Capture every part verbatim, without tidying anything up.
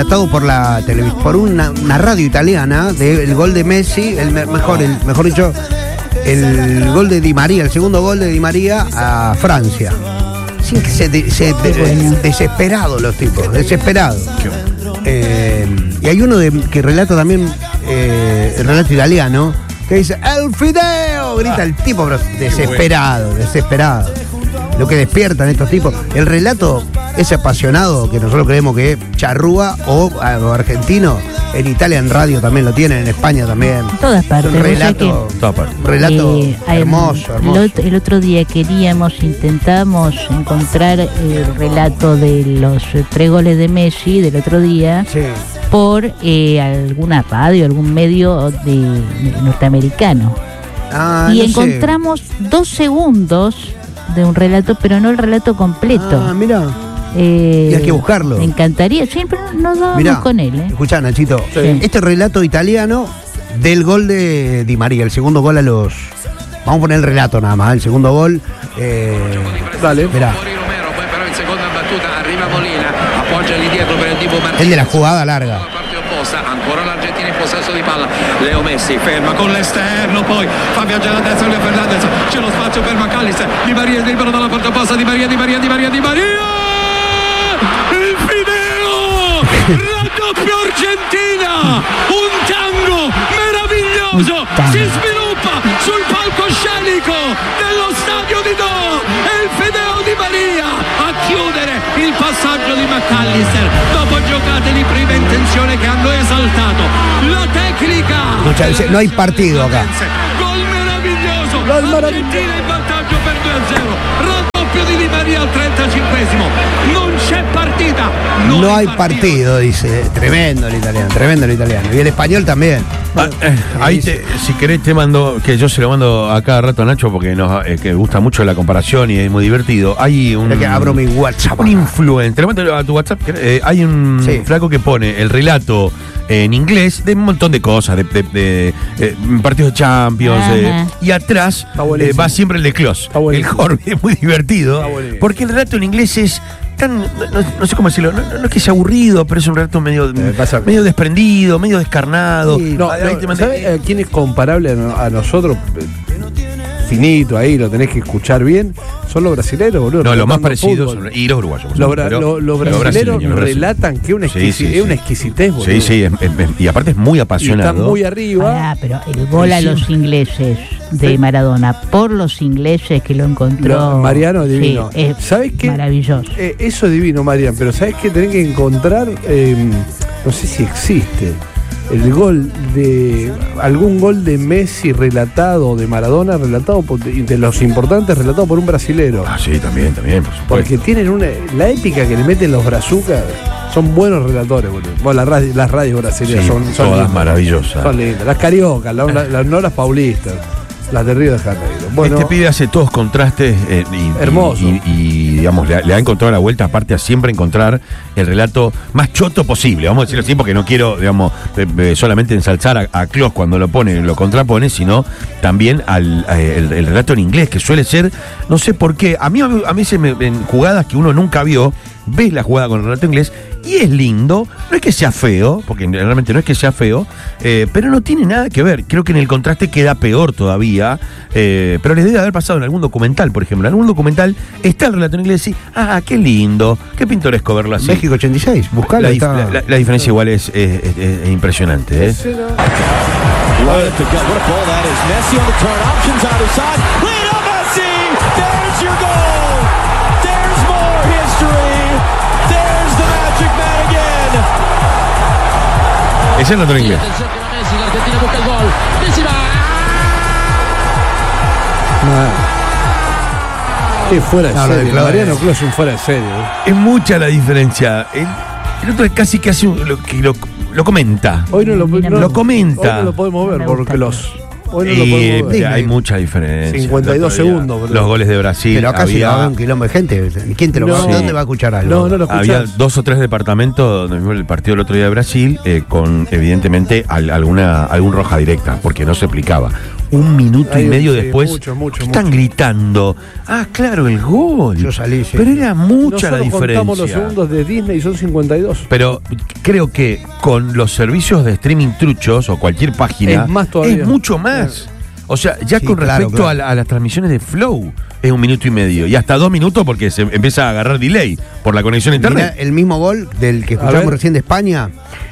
relatado por la televisión, por una, una radio italiana del gol de Messi, el me, mejor, el, mejor dicho, el gol de Di María, el segundo gol de Di María a Francia. Sí, que se, de, se de, de, desesperados los tipos, desesperados. Eh, y hay uno de, que relata también eh, el relato italiano, que dice ¡El fideo! Grita el tipo, pero desesperado, desesperado. Lo que despiertan estos tipos. El relato ese apasionado que nosotros creemos que es charrúa o, o argentino, en Italia en radio también lo tienen, en España también. En todas partes. Un relato, un relato eh, hermoso, hermoso. El, el otro día queríamos, intentamos encontrar el relato de los tres goles de Messi del otro día. Sí. Por eh, alguna radio, algún medio de, de norteamericano. Ah, y no encontramos sé. dos segundos de un relato, pero no el relato completo. Ah, mira. Eh, y hay que buscarlo. Me encantaría, siempre nos dábamos Mirá, con él. ¿eh? Escuchá, Nachito, Sí. este relato italiano del gol de Di María, el segundo gol a los... Vamos a poner el relato nada más, el segundo gol. Eh, Dale. Mirá. El de la jugada larga. Ancora l'Argentina in possesso di palla. Leo Messi ferma con l'esterno, poi fa viaggiare a destra Leo Fernandez, c'è lo spazio per McAllister. Di Maria è libero dalla porta opposta. Di Maria, Di Maria, Di Maria, Di Maria. Il fideo! Raddoppio Argentina! Un tango meraviglioso! Si sviluppa sul palcoscenico dello stadio di Doha. E il fideo Di Maria a chiudere il passaggio di McAllister dopo giocate di prima intenzione che hanno esaltato la tecnica. Escucha, dice, no hay partido acá. Gol meraviglioso. Gol meraviglioso. L'Argentina in vantaggio per due a zero. Raddoppio di Di Maria al trentacinquesimo. Non c'è partita. Non No hay partido, dice. Tremendo el italiano, tremendo el italiano. Y el español también. Ah, eh, ahí te, si querés te mando, que yo se lo mando a cada rato a Nacho porque nos eh, que gusta mucho la comparación y es muy divertido. Hay un, Que abro mi WhatsApp. un influencer, te lo mando a tu WhatsApp, eh, hay un Sí. flaco que pone el relato en inglés de un montón de cosas, de, de, de, eh, partidos de Champions, Ajá. eh, y atrás Está buenísimo. eh, va siempre el de Kloss, Está el buenísimo. Horby, es muy divertido, Está buenísimo. porque el relato en inglés es tan, no, no sé cómo decirlo, no, no es que sea aburrido, pero es un relato medio, pasa- medio desprendido, medio descarnado. Sí, no, Ahí no, te mandé- ¿sabes a quién es comparable a, no- a nosotros? Finito ahí, lo tenés que escuchar bien. Son los brasileños, boludo. No, los más relatando parecidos fútbol. son, y los uruguayos. por Los, supuesto, bra- pero- lo- los pero brasileros brasileños, los brasileños. relatan que una Sí, exquisi- sí, es sí. una exquisitez, boludo. Sí, sí, es- es- es- y aparte es muy Y apasionado. está muy arriba. Ah, pero el gol a los ingleses de Maradona, por los ingleses que lo encontró. Lo- Mariano, divino. Sí, es ¿Sabes qué? maravilloso. Eh, eso es divino, Marian, pero ¿sabes qué? Tenés que encontrar, eh, no sé si existe, el gol de, algún gol de Messi relatado, de Maradona relatado, por, de, de los importantes relatado por un brasilero. Ah, sí, también, también, por supuesto. Porque tienen una, la épica que le meten los brazucas, son buenos relatores, boludo. Bueno, las, radi- las radios brasileñas Sí, son, son todas lindas. maravillosas. Son lindas. Las cariocas, la- la- las, no las paulistas, las de Río de Janeiro. Bueno, Este pibe hace todos contrastes eh, y, Hermoso. y, y, y, digamos, le ha, le ha encontrado la vuelta, aparte a siempre encontrar el relato más choto posible, vamos a decirlo así, porque no quiero, digamos, eh, eh, solamente ensalzar a, a Kloss cuando lo pone, lo contrapone, sino también al a el, el relato en inglés, que suele ser, no sé por qué, a mí, a mí se me, en jugadas que uno nunca vio, ves la jugada con el relato inglés y es lindo, no es que sea feo, porque realmente no es que sea feo, eh, pero no tiene nada que ver. Creo que en el contraste queda peor todavía, eh, pero les debe haber pasado en algún documental, por ejemplo. En algún documental está el relato en inglés y, ah, qué lindo, qué pintoresco verlo así. México ochenta y seis, buscalo. La, dif- está- la- la- la diferencia igual es, es- es- es impresionante. ¿eh? Es el relato en inglés. qué fuera de No, lo de serie. Kloss Mariano es- Kloss es un fuera de serie. ¿eh? Es mucha la diferencia. El, el otro es casi que hace un- lo, que lo, lo comenta. Hoy no lo, Mira, no- lo comenta. Hoy no lo podemos ver No me porque gusta. los. Hoy no lo Y, podemos ver. hay mucha diferencia. cincuenta y dos El otro día, segundos, boludo. Los goles de Brasil. Pero acá sí había, va a haber un quilombo de gente. ¿Quién te lo va No. ¿De dónde va a escuchar algo? No, no lo había escuchás. dos o tres departamentos donde vimos el partido el otro día de Brasil eh, con evidentemente al- alguna algún roja directa porque no se explicaba. un minuto Ay, y medio sí, después. mucho, mucho, ¿Qué están mucho. gritando? Ah, claro, el gol. Yo salí, sí. Pero era mucha la Nosotros contamos los diferencia. segundos de Disney y son cincuenta y dos. Pero creo que con los servicios de streaming truchos o cualquier página Es más todavía. es mucho más. O sea, ya Sí, con claro, respecto claro. A, la- a las transmisiones de Flow es un minuto y medio y hasta dos minutos porque se empieza a agarrar delay por la conexión a Mirá, internet. el mismo gol del que A escuchamos ver. recién de España,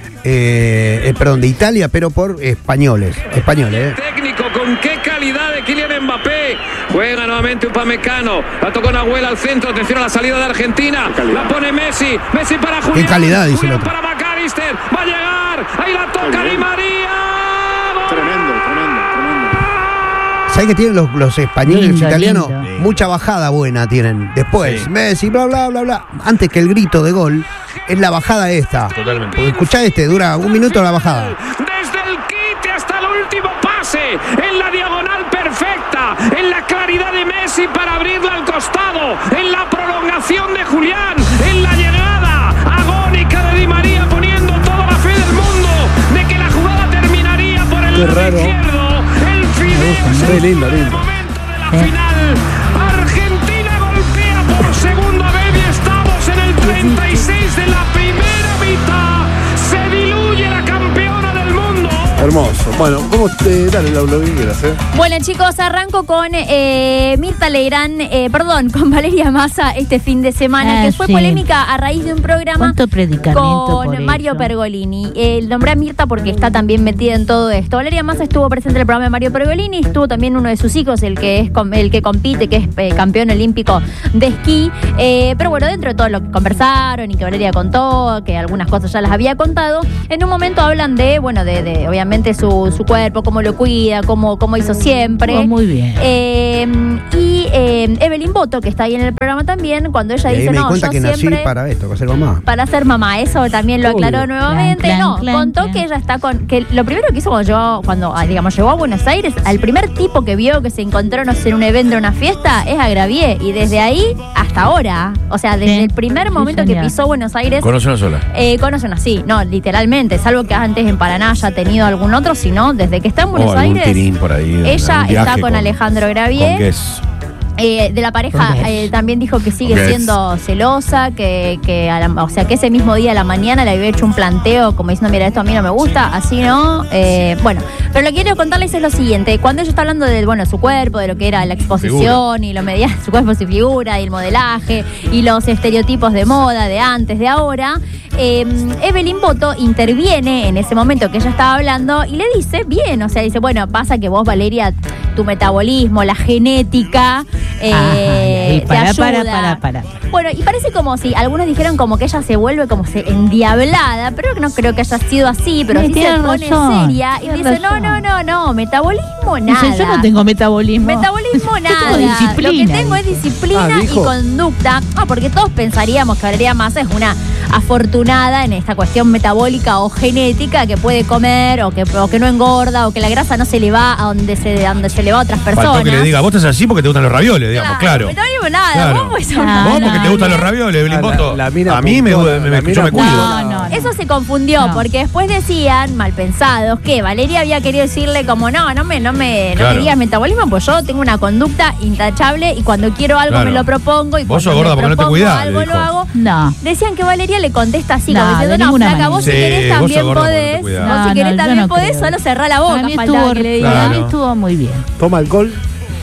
eh, eh, perdón, de Italia, pero por españoles. Españoles, ¿eh? Técnico, con qué calidad de Kylian Mbappé. Juega nuevamente Upamecano. La tocó Nahuel al centro. Atención a la salida de Argentina. La pone Messi. Messi para Julián. calidad, dice el Julián otro. para McAllister. Va a llegar. Ahí la toca Di María. ¡Gol! Tremendo, tremendo, tremendo. ¿Sabes que tienen los, los españoles y los Lindo, italianos? lindo. Mucha bajada buena tienen. Después, Sí. Messi, bla, bla, bla, bla. Antes que el grito de gol, es la bajada esta. Totalmente. Porque escuchá este, dura un minuto la bajada. Desde el quite hasta el último pase. En la diagonal perfecta. En la claridad de Messi para abrirla al costado. En la prolongación de Julián. En la llegada agónica de Di María poniendo toda la fe del mundo de que la jugada terminaría por el Qué lado raro. izquierdo. El Fideo es Sí, el lindo, lindo. momento de la Sí. final. Argentina golpea por segunda vez y estamos en el treinta y seis de la primera mitad. Se diluye la campeona del mundo. Hermoso. Bueno, ¿cómo te dale la lo que quieras, eh? Bueno, chicos, arranco con eh, Mirta Legrand, eh, perdón, con Valeria Massa este fin de semana, Ah, que fue sí. polémica a raíz de un programa ¿Cuánto predicamiento con por Mario eso? Pergolini. Eh, nombré a Mirta porque está también metida en todo esto. Valeria Massa estuvo presente en el programa de Mario Pergolini, estuvo también uno de sus hijos, el que es com- el que compite, que es eh, campeón olímpico de esquí. Eh, pero bueno, dentro de todo lo que conversaron y que Valeria contó, que algunas cosas ya las había contado, en un momento hablan de, bueno, de, de obviamente su, su cuerpo, cómo lo cuida, cómo, cómo hizo siempre. Oh, muy bien. Eh, y eh, Evelyn Boto, que está ahí en el programa también, cuando ella Y ahí dice, me di no, cuenta yo que nací siempre para esto, para ser mamá. para ser mamá, eso también lo aclaró Obvio. nuevamente. Clan, clan, no, clan, contó clan. que ella está con, que lo primero que hizo cuando llegó, cuando ah, digamos llegó a Buenos Aires, al primer tipo que vio que se encontró, no sé, en un evento, en una fiesta, es a Gravier, y desde ahí hasta ahora, o sea, desde Sí. el primer Sí, momento que señor. pisó Buenos Aires, Conoce una sola. eh, conocen así, no, literalmente, salvo que antes en Paraná haya tenido algún otro, sino desde que está en Buenos O algún Aires, tirín por ahí, ella algún viaje está con, Alejandro Gravier. Con Guess. Eh, de la pareja Con eh, también dijo que sigue Con Guess. siendo celosa, que, que a la- o sea que ese mismo día a la mañana le había hecho un planteo como diciendo, mira, esto a mí no me gusta, así no. Eh, bueno, pero lo que quiero contarles es lo siguiente, cuando ella está hablando de bueno, su cuerpo, de lo que era la exposición y lo media, su cuerpo, su figura y el modelaje y los estereotipos de moda de antes, de ahora, eh, Evelyn Boto interviene en ese momento que ella estaba hablando y le dice, bien, o sea, dice, bueno, pasa que vos, Valeria, tu metabolismo, la genética, eh, Ajá, y te para, ayuda. para, para, para. Bueno, y parece como si algunos dijeron como que ella se vuelve como se endiablada, pero no creo que haya sido así, pero Sí, sí se tiene pone razón, seria y tiene dice, no, razón. no, no, no, metabolismo nada. Dice, yo no tengo metabolismo. Metabolismo Yo nada. tengo disciplina. Lo que tengo es disciplina Ah, y dijo. conducta. Ah, porque todos pensaríamos que Valeria Massa es una afortunada en esta cuestión metabólica o genética que puede comer o que, o que no engorda o que la grasa no se le va a donde se, a donde se le va a otras personas. Faltó que le diga, vos estás así porque te gustan los ravioles, digamos, claro. Metabolismo nada. Claro. ¿Cómo es Ah, Vos no, porque te no, gustan no. los ravioles, Evelyn Ah, la- Boto. la mina A mí me, puntual, me, la me- mina yo me cuido. No, no, no. Eso se confundió No. porque después decían, mal pensados, que Valeria había querido decirle como no, no me, no me, no Claro. me digas metabolismo, pues yo tengo una conducta intachable y cuando quiero algo Claro. me lo propongo y Vos cuando sos gorda me porque no te propongo cuidás, algo le lo dijo. hago. No. Decían que Valeria le contesta así, No, como de diciendo, no, ninguna flaca, vos si manera. Sí, querés vos sos también gorda porque no te podés, cuidás. vos si No, querés no, yo también no podés, creo. solo cerrá la Para boca, mí faltaba estuvo, que le para diga. mí estuvo muy bien. ¿Toma alcohol?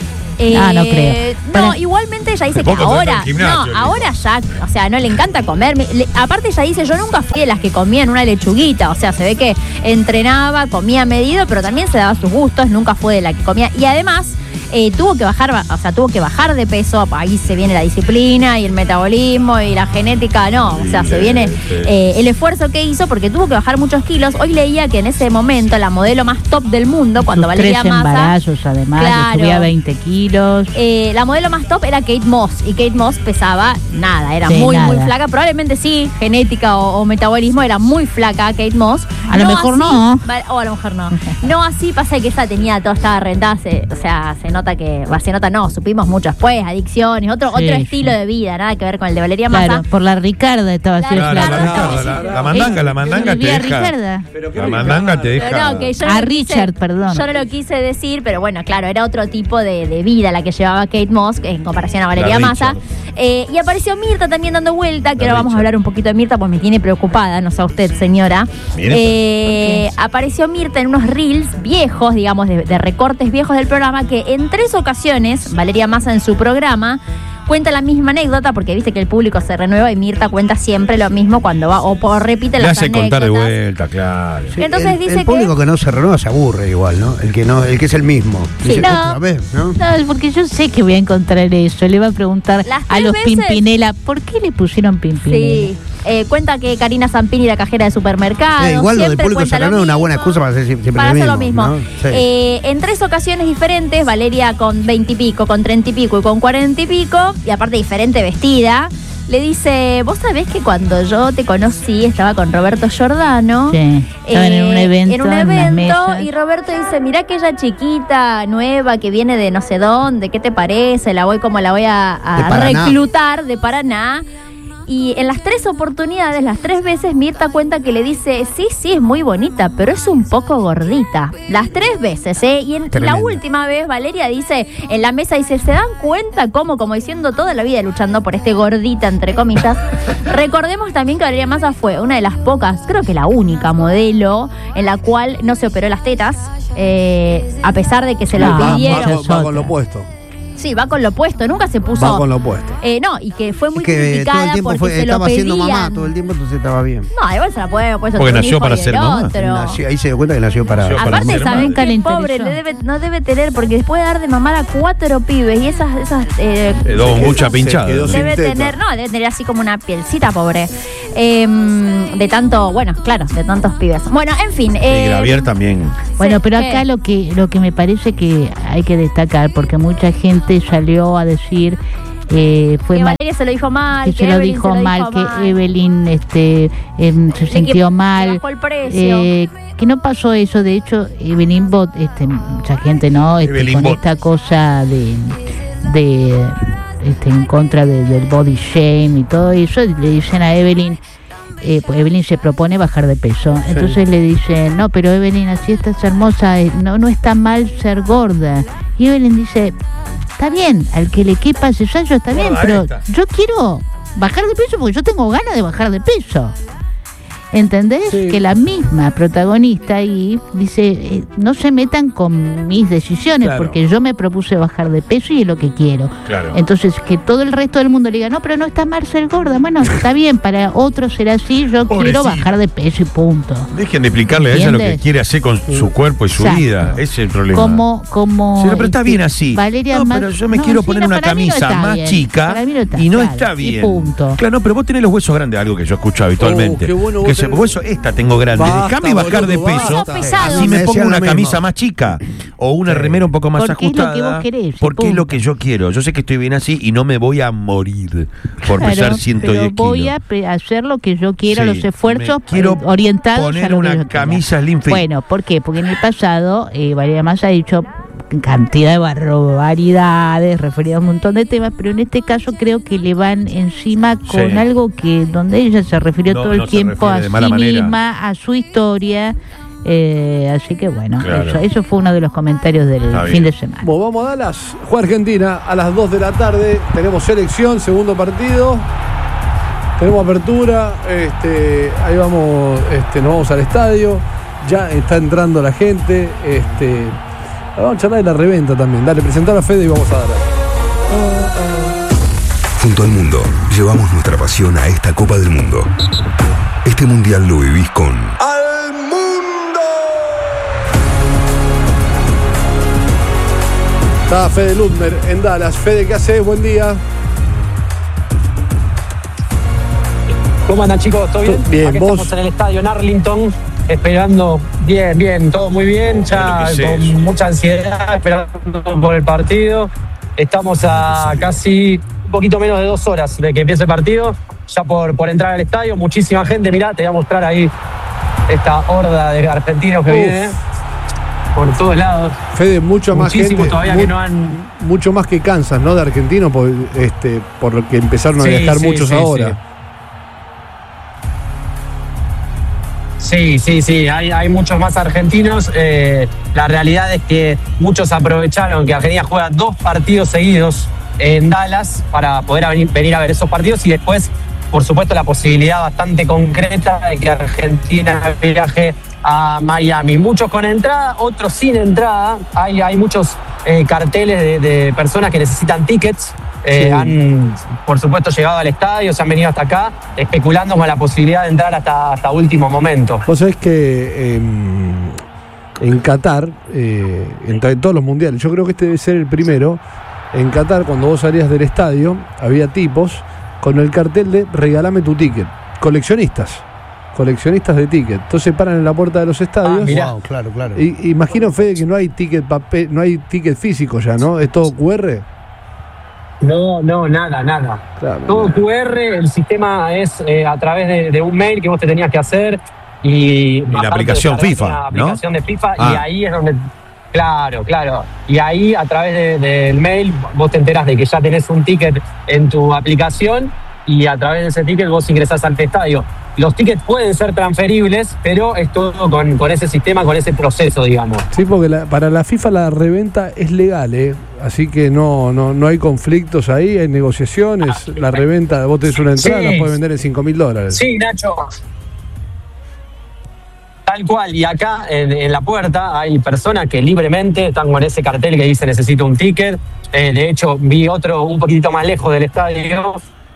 Ah, no creo. No, Para- igualmente ella dice que Poco ahora, trata el gimnasio, no, dijo. ahora ya, o sea, no le encanta comer. Me- le- aparte ella dice, yo nunca fui de las que comían una lechuguita, o sea, se ve que entrenaba, comía medido, pero también se daba sus gustos, nunca fue de la que comía. Y además, eh, tuvo que bajar, o sea, tuvo que bajar de peso, ahí se viene la disciplina y el metabolismo y la genética, no, o sea, se viene eh, el esfuerzo que hizo porque tuvo que bajar muchos kilos. Hoy leía que en ese momento la modelo más top del mundo, cuando Sus Valeria tres Massa... embarazos, además, Claro. subía veinte kilos. Eh, la modelo más top era Kate Moss y Kate Moss pesaba nada, era Sí, muy muy nada. flaca, probablemente sí, genética o, o metabolismo, era muy flaca Kate Moss. A lo mejor no. va- O a lo mejor no. No así, pasa que esa tenía todo, estaba rentada, se- o sea, se se nota que, va, se nota no, supimos mucho después, adicciones, otro, Sí, otro sí. estilo de vida, nada que ver con el de Valeria Claro, Massa. por la Ricarda estaba La haciendo Claro, la, Ricarda, mandanga, la, la mandanga, la mandanga te Olivia deja. Ricarda. Pero qué La Ricardo. mandanga te deja. Pero no, que yo A no lo Richard, quise- perdón. Yo no lo quise decir, pero bueno, claro, era otro tipo de, de vida la que llevaba Kate Moss en comparación a Valeria La Massa. Richard. Eh, y apareció Mirta también dando vuelta, que La ahora vamos a Richard. hablar un poquito de Mirta, pues me tiene preocupada, no sé a usted, señora. Mire. Eh, apareció Mirta en unos reels viejos, digamos, de, de recortes viejos del programa, que en tres ocasiones, Valeria Massa en su programa, cuenta la misma anécdota, porque viste que el público se renueva y Mirta cuenta siempre lo mismo cuando va, o por, repite Le las hace contar de anécdotas. vuelta, claro. Sí, Entonces el, dice el público que- que... no se renueva se aburre igual, ¿no? El que no, el que es el mismo. Sí, Dice, no. otra vez, ¿no? No, es porque yo sé que voy a encontrar eso. Le va a preguntar Las a tres los veces- Pimpinela, ¿por qué le pusieron Pimpinela? Sí, eh, cuenta que Karina Zampini, la cajera de supermercado. Eh, igual lo del siempre público cuenta se lo renueva es una mismo. buena excusa para hacer siempre Para lo hacer lo mismo. mismo. ¿no? Sí. Eh, en tres ocasiones diferentes, Valeria con veinte y pico, con treinta y pico y con cuarenta y pico, y aparte diferente vestida, le dice, vos sabés que cuando yo te conocí estaba con Roberto Giordano. Sí, estaban en un Eh, evento, En un en las evento, mesas. y Roberto dice, mirá aquella chiquita nueva que viene de no sé dónde, ¿qué te parece? La voy como la voy a, a De Paraná. reclutar de Paraná. Y en las tres oportunidades, las tres veces, Mirta cuenta que le dice, sí, sí, es muy bonita, pero es un poco gordita. Las tres veces, ¿eh? Y en la Tremendo. última vez, Valeria dice, en la mesa dice, ¿se dan cuenta cómo, como diciendo toda la vida luchando por este gordita, entre comillas? Recordemos también que Valeria Massa fue una de las pocas, creo que la única modelo, en la cual no se operó las tetas, eh, a pesar de que se lo No, Va, pidieron. va con- va con otra. lo opuesto. Sí, va con lo opuesto, nunca se puso... Va con lo opuesto. Eh, no, y que fue muy Es que todo criticada el tiempo porque fue, se lo estaba pedían. siendo mamá todo el tiempo, entonces estaba bien. No, igual se la puede haber puesto Porque entre un nació hijo para y el ser mamá. otro. Nació- ahí se dio cuenta que nació para. Nació para Aparte, ser ¿saben madre. qué Nunca le pobre? interesó. Le debe, no debe tener, porque después de dar de mamar a cuatro pibes y esas... esas eh, Le dio Se mucha quedó- pinchada. se quedó sin debe teta. tener, no, debe tener así como una pielcita pobre. Eh, de tanto, bueno, claro, de tantos pibes. Bueno, en fin. Y Eh, Gravier también. Bueno, sí, pero ¿qué? acá lo que lo que me parece que hay que destacar, porque mucha gente salió a decir eh, fue que mal, Valeria se lo dijo mal, que que, se lo Evelyn dijo se lo mal, dijo que mal, Evelyn este em, se que sintió le mal, bajó el precio. eh, que no pasó eso. De hecho, Evelyn Bot, este, mucha gente no, este, Evelyn con Bot. esta cosa de de este, en contra de- del body shame y todo eso, le dicen a Evelyn. Eh, pues Evelyn se propone bajar de peso. Entonces le dicen, no, pero Evelyn, así estás hermosa, eh, no, no está mal ser gorda. Y Evelyn dice, está bien, al que le quepa ese ensayo está bien, Gorda pero esta. yo quiero bajar de peso porque yo tengo ganas de bajar de peso. ¿Entendés? Sí. Que la misma protagonista ahí dice, eh, no se metan con mis decisiones, Claro. porque yo me propuse bajar de peso y es lo que quiero. Claro. Entonces, que todo el resto del mundo le diga, no, pero no está mal ser gorda. Bueno, está bien, para otros será así, yo quiero Pobrecita. bajar de peso y punto. Dejen de explicarle a ella lo que ¿Entiendes? quiere hacer con su cuerpo y su Exacto. vida. Ese es el problema. Como, como. Sí, pero está este, bien así. Valeria no, más- pero yo me no, quiero sí, poner no, una para mí no camisa está más bien. chica Para mí no está, y no claro, está y bien. punto. Claro, no, pero vos tenés los huesos grandes, algo que yo escucho habitualmente. Oh, qué bueno vos que se, tenés- hueso, esta tengo grande. Basta, Déjame bajar de boludo, peso. basta. Pesados. Así me Me pongo decían una lo camisa mismo. más chica o una Sí. remera un poco más Porque es lo ajustada. que vos querés, y porque es lo punto. que yo quiero. Yo sé que estoy bien así y no me voy a morir por Claro, pesar ciento diez pero voy kilos. a pe- hacer lo que yo quiero, Sí, los esfuerzos me quiero eh, orientados poner a lo que una yo quiera. camisa slim fit. Bueno, ¿por qué? Porque en el pasado eh, Valeria Massa ha dicho cantidad de barbaridades referidas a un montón de temas, pero en este caso creo que le van encima con Sí. algo que donde ella se refirió No, todo el no se tiempo refiere a de sí mala manera. misma, a su historia. Eh, así que bueno, Claro. eso, eso fue uno de los comentarios del Está fin bien. de semana. Bueno, vamos a Dallas. Juega Argentina a las dos de la tarde. Tenemos selección, segundo partido. Tenemos apertura. Este, ahí vamos, este, nos vamos al estadio. Ya está entrando la gente. Este, vamos a charlar de la reventa también. Dale, presentar a Fede y vamos a dar. Junto al mundo, llevamos nuestra pasión a esta Copa del Mundo. Este mundial lo vivís con ¡Al mundo! Está Fede Ludmer en Dallas. Fede, ¿qué haces? Buen día. ¿Cómo andan, chicos? ¿Todo bien? Bien, Aquí ¿vos? estamos en el estadio en Arlington, esperando. Bien, bien, todo muy bien. Ya Lo que sé con eso. mucha ansiedad, esperando por el partido. Estamos a casi un poquito menos de dos horas de que empiece el partido. Ya por, por entrar al estadio, muchísima gente. Mirá, te voy a mostrar ahí esta horda de argentinos que Uf. viene. por todos lados. Fede, mucho más Muchísimos gente, todavía mu- que no han... mucho más que Kansas, ¿no? De argentinos, por, este, por lo que empezaron a Sí, viajar sí, muchos sí, ahora. Sí, sí, sí, hay, hay muchos más argentinos. Eh, la realidad es que muchos aprovecharon que Argentina juega dos partidos seguidos en Dallas para poder venir, venir a ver esos partidos y después, por supuesto, la posibilidad bastante concreta de que Argentina viaje a Miami. Muchos con entrada, otros sin entrada. Hay, hay muchos eh, carteles de, de personas que necesitan tickets. Eh, Sí. Han, por supuesto, llegado al estadio, se han venido hasta acá, especulando con la posibilidad de entrar hasta, hasta último momento. Vos sabés que eh, en Qatar, eh, en, en todos los mundiales, yo creo que este debe ser el primero. En Qatar, cuando vos salías del estadio, había tipos con el cartel de regalame tu ticket. Coleccionistas. Coleccionistas de ticket. Entonces paran en la puerta de los estadios. Ah, mirá. Wow, claro, claro. Y, imagino, Fede, que no hay ticket papel, no hay ticket físico ya, ¿no? Es todo cu erre. No, no, nada, nada. Claro, Todo nada. cu erre, el sistema es eh, a través de, de un mail que vos te tenías que hacer y, la aparte aplicación descargarte FIFA, una ¿no? aplicación de FIFA y Ah. ahí es donde, claro, claro, y ahí a través de- del mail vos te enterás de que ya tenés un ticket en tu aplicación y a través de ese ticket vos ingresás al estadio. Los tickets pueden ser transferibles, pero es todo con, con ese sistema, con ese proceso, digamos. Sí, porque la- para la FIFA la reventa es legal, ¿eh? Así que no, no, no hay conflictos ahí, hay negociaciones. La reventa, vos tenés una entrada, Sí. la puedes vender en cinco mil dólares. Sí, Nacho. Tal cual, y acá en, en la puerta hay personas que libremente están con ese cartel que dice necesito un ticket. Eh, de hecho, vi otro un poquitito más lejos del estadio,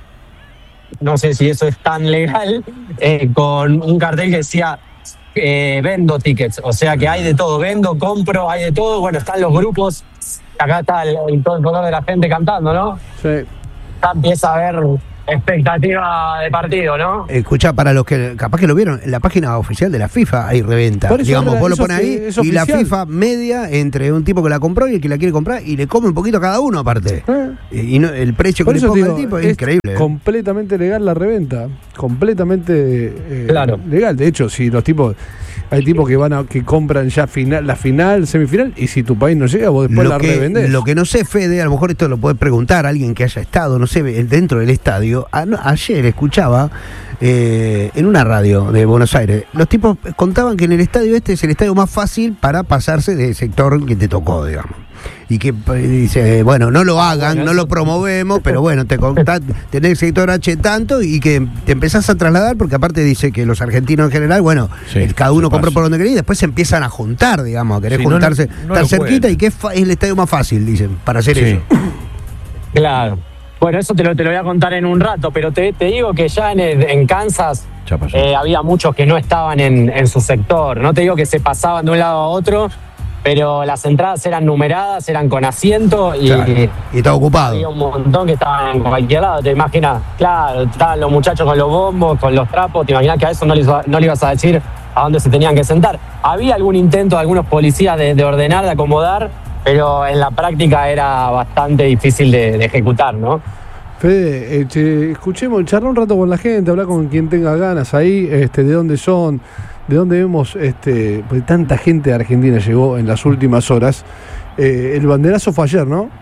no sé si eso es tan legal, eh, con un cartel que decía eh, vendo tickets, o sea que hay de todo, vendo, compro, hay de todo. Bueno, están los grupos, acá está el, el- todo el color de la gente cantando, ¿no? Sí. Acá empieza a haber expectativa de partido, ¿no? Escuchá, para los que capaz que lo vieron, en la página oficial de la FIFA hay reventa. Por eso Digamos, es- vos lo eso pones es- ahí es y la oficial. FIFA media entre un tipo que la compró y el que la quiere comprar y le come un poquito a cada uno aparte. ¿Eh? Y no, el precio que Por le eso ponga digo, el tipo es, es increíble. ¿eh? completamente legal la reventa. Completamente eh, Claro. legal. De hecho, si los tipos, hay tipos que van a, que compran ya final, la final, semifinal, y si tu país no llega, vos después Lo la que, revendés. lo que no sé, Fede, a lo mejor esto lo puede preguntar a alguien que haya estado, no sé, dentro del estadio. A- no, ayer escuchaba eh, en una radio de Buenos Aires, los tipos contaban que en el estadio este es el estadio más fácil para pasarse del sector que te tocó, digamos. Y que eh, dice, bueno, no lo hagan, bueno, no eso- lo promovemos, pero bueno, te contás, tenés el sector H tanto y que te empezás a trasladar, porque aparte dice que los argentinos en general, bueno, Sí, el- cada uno se compra pasa. por donde quería y después se empiezan a juntar, digamos, a querer Sí, no, juntarse, no, no estar lo cerquita pueden. y que es, fa- es el estadio más fácil, dicen, para hacer Sí. eso. Claro. Bueno, eso te lo, te lo voy a contar en un rato, pero te, te digo que ya en, el- en Kansas Ya pasó. eh, había muchos que no estaban en, en su sector. No te digo que se pasaban de un lado a otro, pero las entradas eran numeradas, eran con asiento y, Claro. y Y está ocupado. había un montón que estaban en cualquier lado. Te imaginas, claro, estaban los muchachos con los bombos, con los trapos. Te imaginas que a eso no le, iba- no le ibas a decir a dónde se tenían que sentar. Había algún intento de algunos policías de, de ordenar, de acomodar, pero en la práctica era bastante difícil de, de ejecutar, ¿no? Fede, eh, che, escuchemos, charla un rato con la gente, hablar con quien tenga ganas ahí, este, de dónde son, de dónde vemos, este, porque tanta gente de Argentina llegó en las últimas horas. Eh, el banderazo fue ayer, ¿no?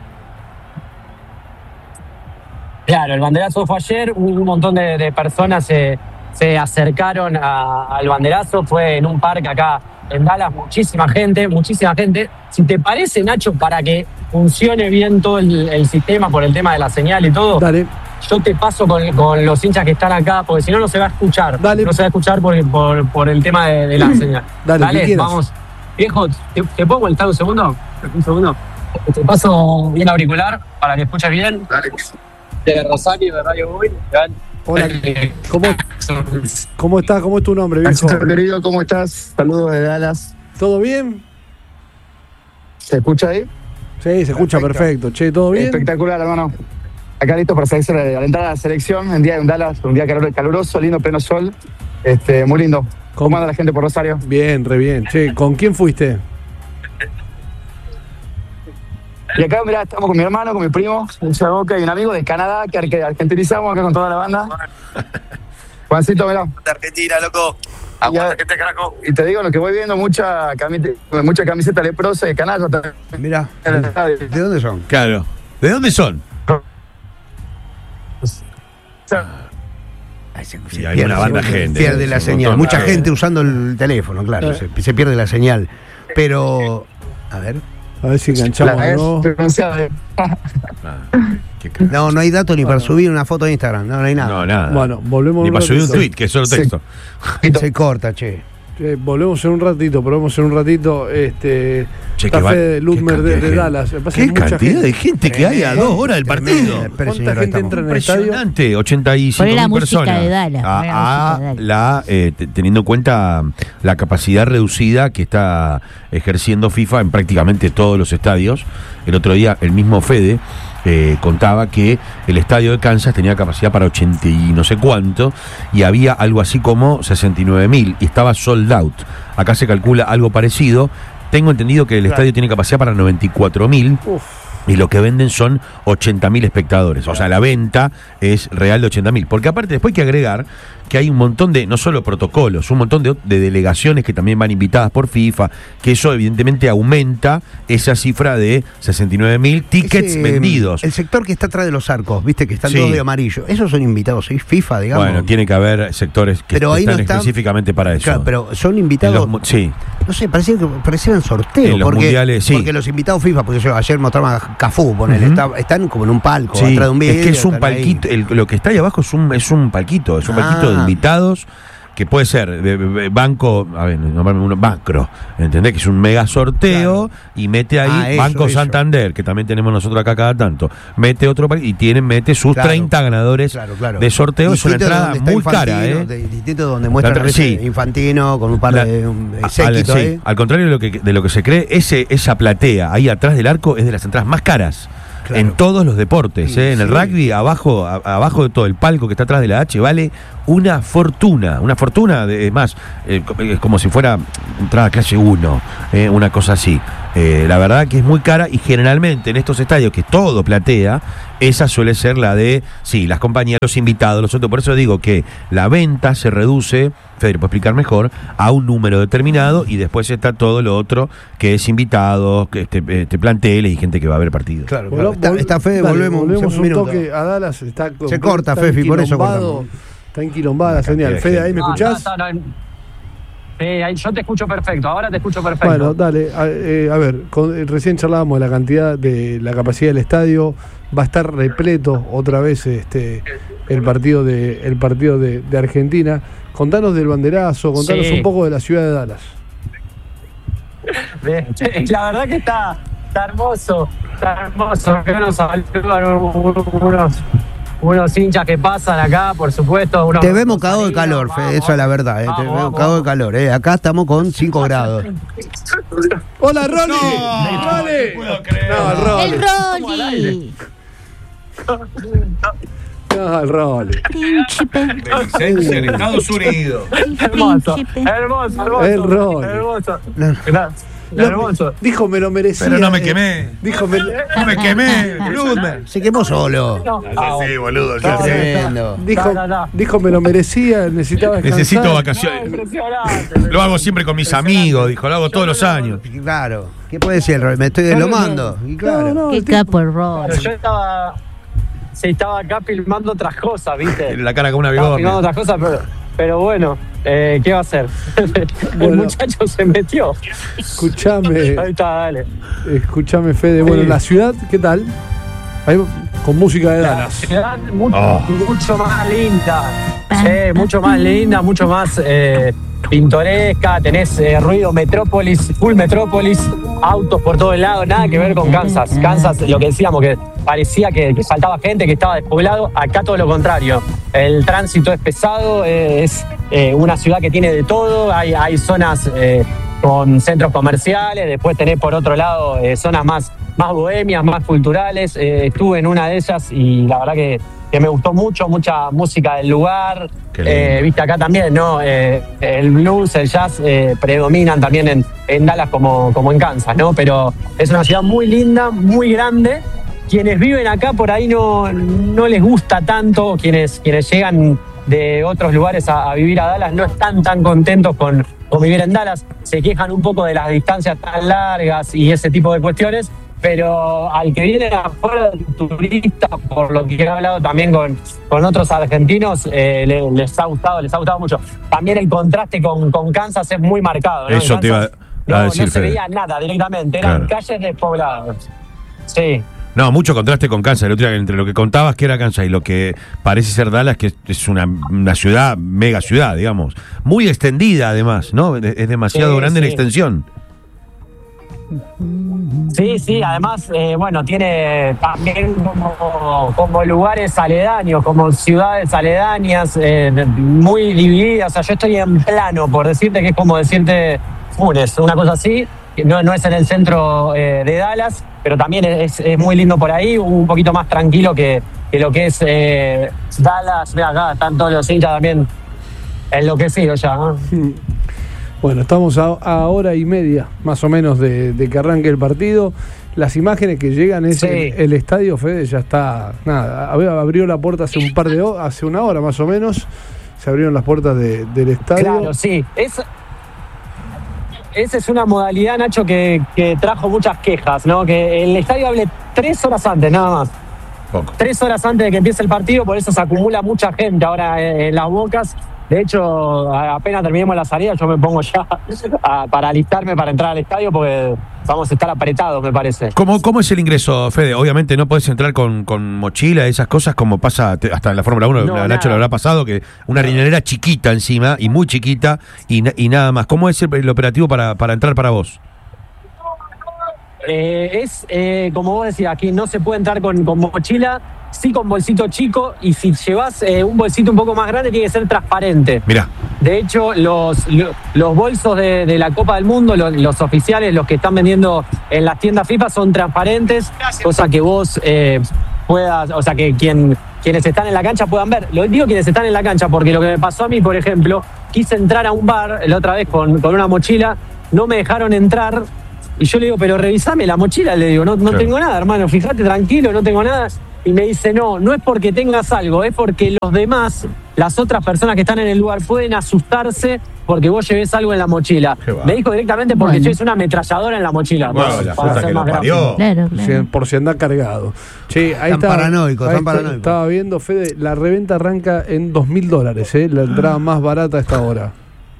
Claro, el banderazo fue ayer, un montón de, de personas se, se acercaron a- al banderazo, fue en un parque acá en Dallas, muchísima gente, muchísima gente. Si te parece, Nacho, para que funcione bien todo el, el sistema por el tema de la señal y todo, Dale. yo te paso con, con los hinchas que están acá, porque si no, no se va a escuchar. Dale. No se va a escuchar por, por, por el tema de, de la señal. Dale, que quieras. vamos. Viejo, ¿te, te puedo molestar un segundo? Un segundo. Te paso bien auricular para que escuches bien. Dale. De Rosario, de Radio Boy. Hola, ¿cómo, ¿cómo estás? ¿Cómo es tu nombre, viejo? Maxito, querido, ¿cómo estás? Saludos de Dallas. ¿Todo bien? ¿Se escucha ahí? Sí, se escucha perfecto. Che, ¿todo bien? Espectacular, hermano. Acá listo para selección, alentar a la selección en día de un Dallas, un día calor- caluroso, lindo, pleno sol. Este, muy lindo. ¿Cómo anda la gente por Rosario? Bien, re bien. Che, ¿con quién fuiste? Y acá, mirá, estamos con mi hermano, con mi primo, un Boca y un amigo de Canadá que, que argentinizamos acá con toda la banda. Juancito, mirá. De Argentina, loco. Aguanta, que te carajo. Y te digo lo que voy viendo, mucha camiseta, mucha camiseta leprosa de canalla. Mirá, ¿de dónde son? Claro. ¿De dónde son? Sí, hay una banda de gente. Pierde la señal. Mucha gente usando el teléfono, claro. Se, se pierde la señal. Pero, a ver. A ver si enganchamos, ¿no? No, no hay datos ni para subir una foto de Instagram. No, no hay nada. No, nada. Bueno, volvemos. Ni para subir un tweet, que es solo texto. Se, se corta, che. Eh, volvemos en un ratito, volvemos en un ratito. Este, che, café va, de Ludmer de, de Dallas. ¿Qué cantidad gente, de gente que hay a dos horas del partido? ¿Cuánta gente entra en el estadio? Impresionante, ochenta y cinco mil personas. De Dallas, a, a la, eh, teniendo en cuenta la capacidad reducida que está ejerciendo FIFA en prácticamente todos los estadios. El otro día, el mismo Fede Eh, contaba que el estadio de Kansas tenía capacidad para ochenta y no sé cuánto, y había algo así como sesenta y nueve mil y estaba sold out. Acá se calcula algo parecido. Tengo entendido que el claro. estadio tiene capacidad para noventa y cuatro mil y lo que venden son ochenta mil espectadores. O sea, la venta es real de ochenta mil. Porque aparte después hay que agregar que hay un montón de, no solo protocolos, un montón de, de delegaciones que también van invitadas por FIFA, que eso evidentemente aumenta esa cifra de sesenta y nueve mil tickets Ese, vendidos. El sector que está atrás de los arcos, viste, que están sí. todos de amarillo, esos son invitados, ¿sí? FIFA, digamos. Bueno, tiene que haber sectores que pero están no está, específicamente para eso. Claro, pero son invitados. Los, sí. No sé, parecían que parecían sorteos. En los porque, mundiales, sí. porque los invitados FIFA, porque yo ayer mostraba a Cafú, ponele, uh-huh. está, están como en un palco, sí. atrás de un video. Es que es un palquito, el, lo que está ahí abajo es un, es un palquito, es un ah. palquito de invitados. Que puede ser de, de, banco, a ver, nombrarme uno, Macro, ¿entendés? Que es un mega sorteo claro. y mete ahí ah, eso, Banco eso. Santander, que también tenemos nosotros acá cada tanto. Mete otro y tiene, mete sus claro. treinta ganadores claro, claro. de sorteo. Es una entrada muy cara, ¿eh? Distinto donde muestra la, sí. Infantino con un par la, de um, séquito, sí. ¿eh? Al contrario de lo que de lo que se cree, ese esa platea ahí atrás del arco es de las entradas más caras. Claro. En todos los deportes, sí, ¿eh? En sí. el rugby, abajo a, abajo de todo el palco que está atrás de la H, vale una fortuna. Una fortuna, de, es más, eh, es como si fuera entrada clase uno, eh, una cosa así. Eh, la verdad que es muy cara y generalmente en estos estadios que todo platea, esa suele ser la de, sí, las compañías, los invitados, los otros. Por eso digo que la venta se reduce, Federico puede explicar mejor, a un número determinado y después está todo lo otro que es invitados, que este, este planteles y gente que va a ver partidos. Claro, claro. Está, está Fede, dale, volvemos, volvemos un, un toque a Dallas. Está, se corta, Fefi, por eso cortamos. Está enquilombada la señal. Fede, ¿ahí me no, escuchás? No, no, no. Eh, yo te escucho perfecto, ahora te escucho perfecto. Bueno, dale, a, eh, a ver, con, eh, recién charlábamos de la cantidad de la capacidad del estadio, va a estar repleto otra vez este el partido de el partido de, de Argentina. Contanos del banderazo, contanos sí. un poco de la ciudad de Dallas. La verdad que está, está hermoso, está hermoso. Que nos saludan unos unos hinchas que pasan acá, por supuesto. Unos, te vemos cagado de calor, Fede, eso es la verdad, eh. Vamos, te vemos cagado de calor, eh. Acá estamos con cinco grados. ¡Hola, Rolly! No, ¡Rolly! No puedo creer. No, Rolly. ¡El Rolly! No, el Rolly. Príncipe. De licencia en Estados Unidos. Hermoso, hermoso, hermoso. El Rolly. Hermoso. No. Gracias. No, dijo, me lo merecía. Pero no me quemé. Eh, dijo, me, no me quemé. Ludmer. Se quemó solo. No, no, sí, boludo. No, tremendo. Dijo, no, no, no. dijo, me lo merecía, necesitaba descansar. Necesito vacaciones. No, lo hago siempre con mis amigos, dijo, lo hago todos los años. Claro. ¿Qué puede decir? Me estoy deslomando. Y claro. No, no, Qué capo el Rolly. Yo estaba, sí, estaba acá filmando otras cosas, ¿viste? La cara con una Estaba bigorna. filmando otras cosas, pero, pero bueno, eh, ¿qué va a hacer? Bueno. El muchacho se metió. Escuchame. Ahí está, dale. Escuchame, Fede. Bueno, Sí. la ciudad, ¿qué tal? Ahí, con música de La Dallas. ciudad mucho, Oh. mucho más linda. Sí, mucho más linda, mucho más eh, pintoresca. Tenés eh, ruido Metrópolis, full Metrópolis, autos por todos lados, nada que ver con Kansas. Kansas, lo que decíamos, que parecía que, que faltaba gente, que estaba despoblado. Acá todo lo contrario. El tránsito es pesado, eh, es eh, una ciudad que tiene de todo. Hay, hay zonas eh, con centros comerciales, después tenés por otro lado eh, zonas más, más bohemias, más culturales. Eh, estuve en una de ellas y la verdad que, que me gustó mucho, mucha música del lugar. Eh, Viste, acá también, ¿no? Eh, el blues, el jazz eh, predominan también en, en Dallas como, como en Kansas, ¿no? Pero es una ciudad muy linda, muy grande. Quienes viven acá por ahí no, no les gusta tanto, quienes, quienes llegan de otros lugares a, a vivir a Dallas no están tan contentos con, con vivir en Dallas. Se quejan un poco de las distancias tan largas y ese tipo de cuestiones. Pero al que viene afuera turista, por lo que he hablado también con, con otros argentinos, eh, les, les ha gustado, les ha gustado mucho. También el contraste con, con Kansas es muy marcado, ¿no? Eso en te iba no, a decir, no se Fede. veía nada directamente, eran Claro. calles despobladas. Sí. No, mucho contraste con Kansas. El otro día, entre lo que contabas que era Kansas y lo que parece ser Dallas, que es, es una, una ciudad, mega ciudad, digamos. Muy extendida, además, ¿no? Es, es demasiado Sí, grande sí. en extensión. Sí, sí, además, eh, bueno, tiene también como, como lugares aledaños, como ciudades aledañas, eh, muy divididas. O sea, yo estoy en plano, por decirte que es como decirte Funes, una cosa así. Que No, no es en el centro eh, de Dallas, pero también es, es muy lindo por ahí, un poquito más tranquilo que, que lo que es eh, Dallas. Mira, acá están todos los hinchas también enloquecidos ya, ¿no? Bueno, estamos a, a hora y media, más o menos, de, de que arranque el partido. Las imágenes que llegan es Sí. el, el estadio, Fede, ya está. Nada, ab- abrió la puerta hace un par de horas, hace una hora más o menos. Se abrieron las puertas de- del estadio. Claro, sí. Es, esa es una modalidad, Nacho, que, que trajo muchas quejas, ¿no? Que el estadio hable tres horas antes, nada más. Poco. Tres horas antes de que empiece el partido, por eso se acumula mucha gente ahora en, en las bocas. De hecho, a- apenas terminemos la salida, yo me pongo ya a- para alistarme para entrar al estadio porque vamos a estar apretados, me parece. ¿Cómo, ¿Cómo es el ingreso, Fede? Obviamente no podés entrar con, con mochila, esas cosas, como pasa te- hasta en la Fórmula uno, No, a Nacho nada. le habrá pasado, que una riñonera chiquita encima, y muy chiquita, y, na- y nada más. ¿Cómo es el, el operativo para, para entrar para vos? Eh, es, eh, como vos decías, aquí no se puede entrar con, con mochila, sí con bolsito chico, y si llevas eh, un bolsito un poco más grande tiene que ser transparente. Mirá, De hecho, los, lo- los bolsos de, de la Copa del Mundo, los, los oficiales, los que están vendiendo en las tiendas FIFA, son transparentes, cosa que vos eh, puedas, o sea, que quien, quienes están en la cancha puedan ver. Lo digo quienes están en la cancha porque lo que me pasó a mí, por ejemplo, quise entrar a un bar la otra vez con, con una mochila, no me dejaron entrar. Y yo le digo, pero revisame la mochila, le digo, no, no Claro. tengo nada, hermano, fíjate, tranquilo, no tengo nada. Y me dice, no, no es porque tengas algo, es porque los demás, las otras personas que están en el lugar, pueden asustarse porque vos lleves algo en la mochila. Qué va. Me dijo directamente porque Bueno. yo es una ametralladora en la mochila. Bueno, para- la para puta ser que más lo gráfico. parió. Claro, Si- claro. por si anda cargado. Che, ahí Están está. paranoicos, ahí están está- paranoicos. Estaba viendo, Fede, la reventa arranca en dos mil dólares, ¿eh? La entrada más barata a esta hora.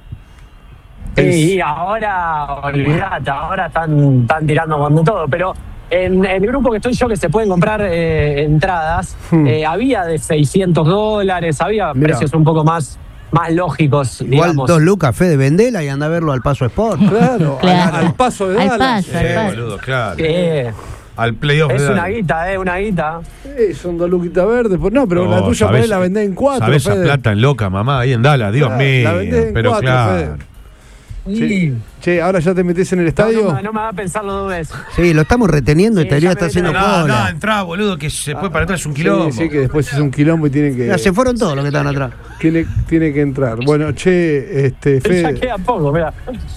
Sí, Es- y ahora, olvidate, ahora están, están tirando con todo, pero en, en el grupo que estoy yo, que se pueden comprar eh, entradas, Hmm. eh, había de seiscientos dólares, había Mirá. precios un poco más, más lógicos, Igual digamos. dos lucas, Fede, vendela y anda a verlo al Paso Sport. Claro, Claro. Al, al paso de Al Dallas. paso, al Sí, paso. boludo, claro. Eh, Al playoff es de una Dallas. guita, eh, una guita. Eh, son dos luquitas verdes. Pues no, pero la No, tuya por sabés- ahí la vendés en cuatro, sabés esa Fede. plata en loca, mamá, ahí en Dallas, Dios Claro, mío. la vendés en Pero cuatro, claro. Fede. Y- Sí. Che, ahora ya te metés en el No, estadio. no, me- no me va a pensarlo dos veces. Sí, lo estamos reteniendo y Sí, Teoría ya está me haciendo metieron. No, no, cola. entrá, boludo, que se puede para atrás es un quilombo. Sí, sí, que después es un quilombo y tiene que, Ya se fueron todos los que estaban atrás. tiene, tiene que entrar. Bueno, che, este, Ya Fede, queda poco, mira.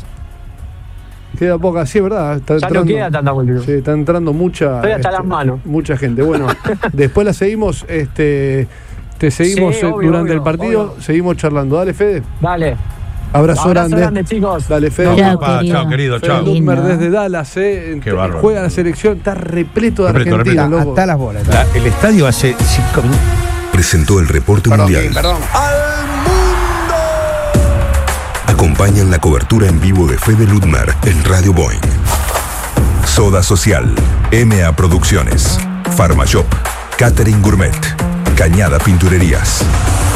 queda poca, sí, es verdad. Está Ya no entrando, queda tanta multitud. sí, está entrando mucha, Estoy hasta este, las manos. mucha gente. Bueno, después la seguimos, este, te seguimos Sí, eh, obvio, durante obvio, el partido, obvio. seguimos charlando. Dale, Fede. Dale. Abrazo, Abrazo grande. grande, chicos. Dale, Fede. Chao, Pa, querido. chao, querido, Fede chao. Ludmer Lindo. desde Dallas, eh. Qué bárbaro. Juega la selección, está repleto de Repleto, Argentina, repleto. loco. Hasta las bolas. La- el estadio hace cinco minutos. Presentó el reporte mundial. perdón. Acompañan la cobertura en vivo de Fede Ludmer en Radio Boeing. Soda Social, M A Producciones, Pharmashop, Catering Gourmet, Cañada Pinturerías.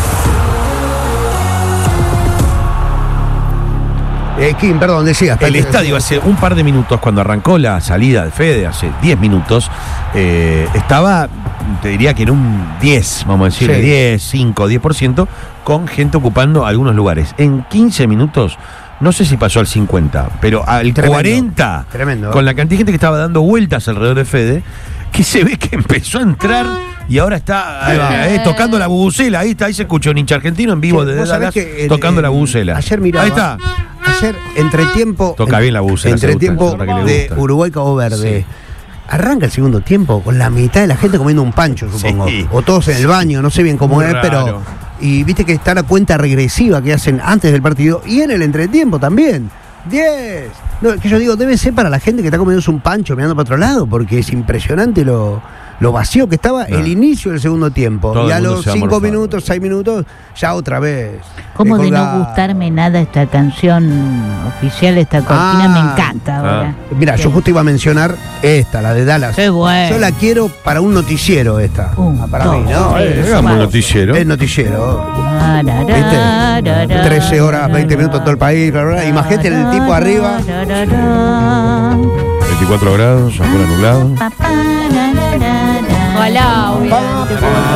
Eh, Kim, perdón, decía. El estadio hace un par de minutos, cuando arrancó la salida de Fede, hace diez minutos, eh, estaba, te diría que en un diez, vamos a decir, Sí. diez, cinco, diez por ciento, con gente ocupando algunos lugares. En quince minutos, no sé si pasó al cincuenta, pero al Tremendo. cuarenta, Tremendo. con la cantidad de gente que estaba dando vueltas alrededor de Fede, que se ve que empezó a entrar y ahora está Ahí va. eh, tocando la bubucela. Ahí está, ahí se escucha un hincha argentino en vivo Sí, desde vos sabés Dallas que, eh, tocando eh, la bubucela. Ayer miraba. Ahí está. Ayer, entre tiempo. Toca bien la bucela, Entre se gusta, tiempo se nota que le de gusta. Uruguay Cabo Verde. Sí. Arranca el segundo tiempo con la mitad de la gente comiendo un pancho, supongo. Sí. O todos en el baño, no sé bien cómo Muy es, raro. pero Y viste que está la cuenta regresiva que hacen antes del partido y en el entretiempo también. diez. No, que yo digo, debe ser para la gente que está comiéndose un pancho mirando para otro lado, porque es impresionante lo, lo vacío que estaba No. el inicio del segundo tiempo. Todo y a el mundo los se va cinco morfando. minutos, seis minutos, ya otra vez. Como eh, de no colgado. gustarme nada esta canción oficial, esta cortina, Ah. me encanta ahora. Mira, yo justo iba a mencionar esta, la de Dallas. Qué bueno. Yo la quiero para un noticiero esta. Un, Ah, para dos, mí, ¿no? tres, Eh, Hagamos un cuatro. noticiero. Es noticiero. Ah, ra, ra, ¿Viste? ra, ra, trece horas, veinte ra, minutos todo el país. Bla, bla, bla. Imagínate el tipo arriba. ra, ra, ra. veinticuatro grados, afuera nublado. Pa, pa, ra, ra, ra, ra. Ojalá hubiera.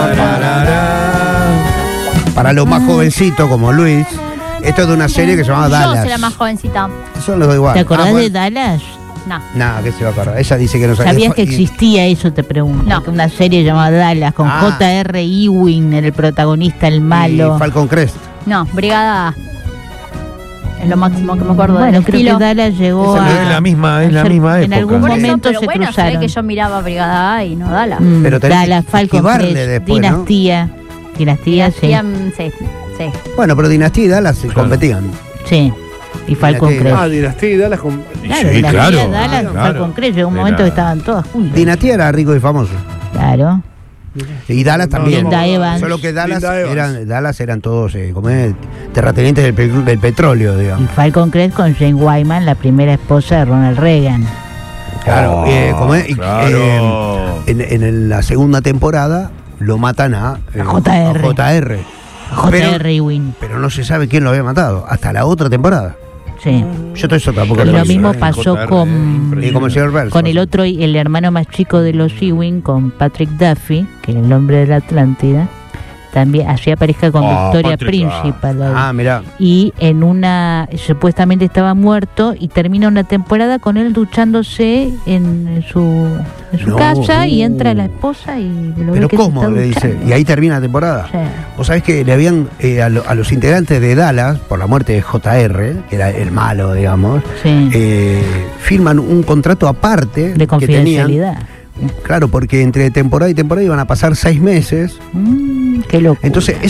Para los más jovencitos como Luis, esto es de una serie que se llama Yo Dallas. soy la más jovencita. Eso lo doy igual. ¿Te acordás Ah, de bueno. Dallas? No. Nah, que se va a acordar. Ella dice que no sabe. ¿Sabías que Y- existía eso? Te pregunto. No. Que una serie llamada Dallas con Ah. J R Ewing, el protagonista, el y malo. Falcon Crest. No, Brigada A. Es lo máximo que me acuerdo Bueno, del creo estilo. que Dallas llegó Esa a... Es la misma, es la a ser- misma En época. algún Por eso, momento pero se bueno, se ve cruzaron. que yo miraba Brigada A y no Dallas. Mm, Pero tenés Dallas, que Falcon esquivarle Crest, después, ¿no? Dinastía. Dinastía, Dinastía, sí. mm, sí, sí. Bueno, pero Dinastía y Dallas se competían. Sí. Y Falcon Dinastía. Crest. Ah, Dinastía y Dallas con. Claro, Sí, Dinastía, claro. Dallas, Claro. Falcon Crest. Llegó un Era- momento que estaban todas juntas. Dinastía era rico y famoso. Claro. Y Dallas No, también. Linda Evans. Solo que Dallas Linda Evans. eran, Dallas eran todos eh, como es, terratenientes del, pe- del petróleo, Y digamos. Falcon Crest con Jane Wyman, la primera esposa de Ronald Reagan. Claro. Oh, eh, como es, y, claro. eh, en, en el- la segunda temporada lo matan a, eh, A J R. a J R. J R Pero- Ewing. Pero no se sabe quién lo había matado. Hasta la otra temporada. Sí. Yo todo eso tampoco Y lo lo vi. mismo eh, pasó J R, con, impresionante. Y como el señor Burns. con el otro, el hermano más chico de los Ewing, con Patrick Duffy, que era el hombre de la Atlántida. También hacía pareja con Ah, Victoria Patrick Principal. ahí. Ah, mirá. Y en una, supuestamente estaba muerto y termina una temporada con él duchándose en su, en su No. casa y entra la esposa y lo ve Pero que se ¿cómo? está Le dice. duchando. Y ahí termina la temporada. Sí. Vos sabés que le habían, eh, a, lo- a los integrantes de Dallas, por la muerte de J R, que era el malo, digamos, Sí. eh, firman un contrato aparte De que confidencialidad. tenían. Claro, porque entre temporada y temporada iban a pasar seis meses. Mm, qué loco. Entonces,